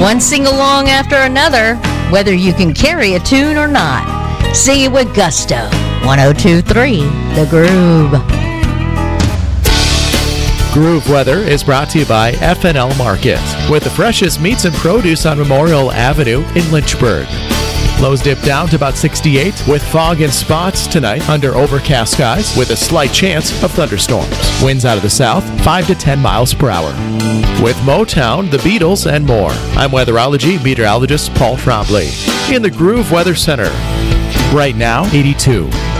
One sing-along after another, whether you can carry a tune or not. Sing it with gusto. 102.3 The Groove. Groove Weather is brought to you by F&L Market, with the freshest meats and produce on Memorial Avenue in Lynchburg. Lows dip down to about 68 with fog and spots tonight under overcast skies with a slight chance of thunderstorms. Winds out of the south, 5 to 10 miles per hour. With Motown, the Beatles, and more, I'm weatherology meteorologist Paul Trombley in the Groove Weather Center. Right now, 82.